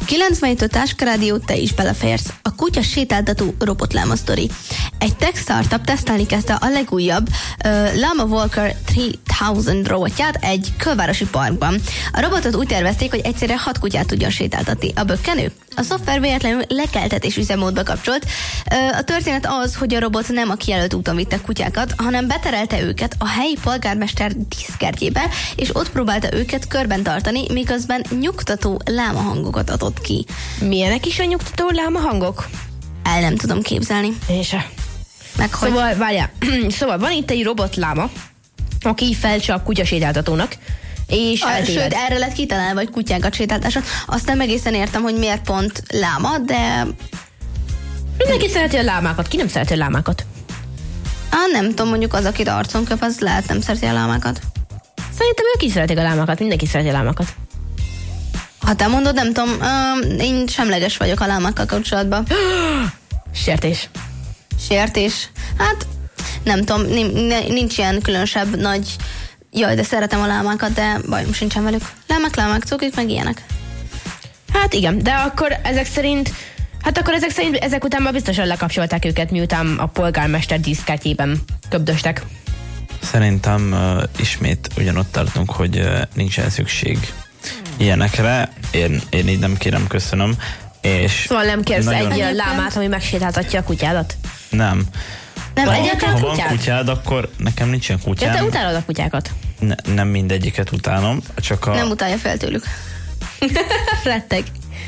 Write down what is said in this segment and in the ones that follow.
97 a Táska Rádió, te is beleférsz. A kutya sétáltató robotláma sztori. Egy tech startup tesztelni kezdte a legújabb Llama Walker 3000 robotját egy külvárosi parkban. A robotot úgy tervezték, hogy egyszerre 6 kutyát tudjon sétáltatni. A bökkenő? A szoftver véletlenül lekeltetés üzemmódba kapcsolt. A történet az, hogy a robot nem a kijelölt úton vitte kutyákat, hanem beterelte őket a helyi polgármester díszkertjébe, és ott próbálta őket körben tartani, miközben nyugtató láma hangokat adott ki. Milyenek is a nyugtató láma hangok? El nem tudom képzelni. Én se. Meg hogy... Szóval, várjál. Szóval van itt egy robotláma, aki felcsap kutyasétáltatónak, és sőt, erre lett kitalálva, vagy kutyákat sétáltáson. Azt nem egészen értem, hogy miért pont láma, de... Mindenki szereti a lámákat. Ki nem szereti a lámákat? Nem tudom, mondjuk az, akit arcon köp, az lehet nem szereti a lámákat. Szerintem ők is szeretik a lámákat. Mindenki szereti a lámákat. Ha te mondod, nem tudom, én semleges vagyok a lámákkal kapcsolatban. Sértés. Sértés? Hát, nem tudom, nincs ilyen különösebb nagy... Jaj, de szeretem a lámákat, de bajom sincsen velük. Lámák, cukik, meg ilyenek. Hát igen, de akkor ezek szerint ezek után már biztosan lekapcsolták őket, miután a polgármester díszkártyében köbdöstek. Szerintem ismét ugyanott tartunk, hogy nincsen szükség ilyenekre. Én így nem kérem, köszönöm. És szóval nem kérsz egy egyébként... lámát, ami megsétáltatja a kutyádat? Nem. Ha van kutyád, akkor nekem nincsen kutyám. Ja, te utálod a kutyákat? Nem mindegyiket utálom, csak Nem utálja fel tőlük. Retteg.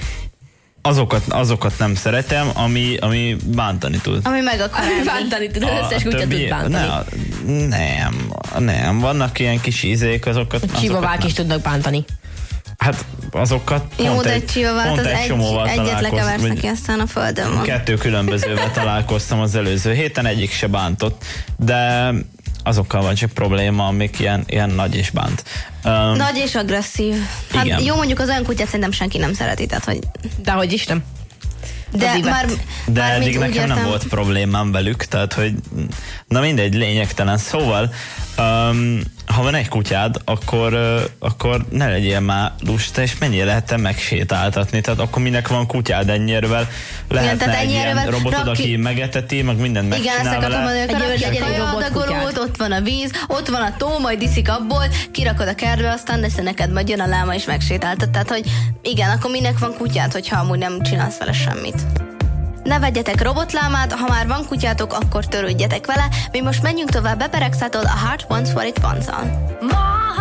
Azokat nem szeretem, ami bántani tud. Ami meg akar bántani tud, az összes kutya tud bántani. Nem, vannak ilyen kis ízék, azokat... A csivavák is tudnak bántani. Hát azokat jó, de egy csivavát az egyet lekevers neki, aztán a földön van. 2 különbözővel találkoztam az előző héten, egyik se bántott, de azokkal van csak probléma, amik ilyen nagy és bánt. Nagy és agresszív. Hát igen. Jó, mondjuk az olyan kutyát szerintem senki nem szereti, tehát hogy... Dehogy is nem. De eddig nekem nem volt problémám velük, tehát hogy na mindegy, lényegtelen. Szóval ha van egy kutyád, akkor ne legyél már lusta, és mennyire lehet te megsétáltatni, tehát akkor minek van kutyád ennyiervel, lehetne egy ilyen robotod, aki megeteti, meg mindent megcsinál vele. Ott van a víz, ott van a tó, majd iszik abból, kirakod a kertbe, aztán lesz neked majd jön a láma és megsétáltat, tehát hogy igen, akkor minek van kutyád, hogyha amúgy nem csinálsz vele semmit. Ne vegyetek robotlámát, ha már van kutyátok, akkor törődjetek vele. Mi most menjünk tovább Beperexától a Heart Wants What It Wants-al.